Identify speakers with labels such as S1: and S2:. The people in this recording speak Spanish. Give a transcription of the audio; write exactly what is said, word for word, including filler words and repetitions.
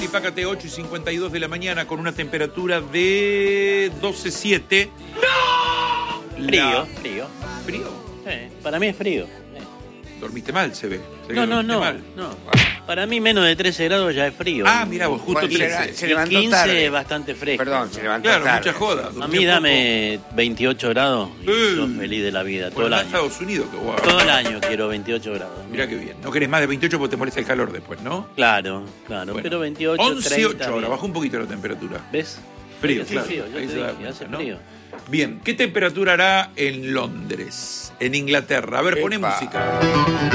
S1: Califácate, ocho y cincuenta y dos de la mañana, con una temperatura de doce siete. ¡No!
S2: Frío,
S1: La...
S2: frío.
S1: ¿Frío?
S2: Sí, para mí es frío. Sí.
S1: Dormiste mal, se ve. Se ve
S2: No,
S1: que
S2: no,
S1: dormiste
S2: no,
S1: mal.
S2: no. Para mí menos de trece grados ya es frío.
S1: Ah, mirá vos, justo
S3: Bueno, se
S1: trece.
S3: la- se
S2: Y
S3: levantó
S2: quince
S3: tarde.
S2: es bastante fresco.
S3: Perdón, se levantó
S1: Claro,
S3: tarde.
S1: mucha joda.
S2: A
S1: durmió
S2: mí
S1: poco.
S2: dame veintiocho grados y
S1: Eh.
S2: sos feliz de la vida, todo
S1: Bueno,
S2: el
S1: anda a
S2: año.
S1: Estados Unidos, que guau.
S2: Todo el año quiero veintiocho grados.
S1: Mirá qué bien. No querés más de veintiocho porque te molesta el calor después, ¿no?
S2: Claro, claro,
S1: Bueno,
S2: pero veintiocho,
S1: once
S2: treinta.
S1: ocho ahora,
S2: bien.
S1: bajó un poquito la temperatura.
S2: ¿Ves?
S1: Frío,
S2: Hace
S1: claro.
S2: frío, yo
S1: Ahí
S2: te
S1: se da
S2: dije,
S1: cuenta,
S2: hace
S1: ¿no?
S2: frío.
S1: Bien, ¿qué temperatura hará en Londres, en Inglaterra? A ver, poné
S3: Epa.
S1: música.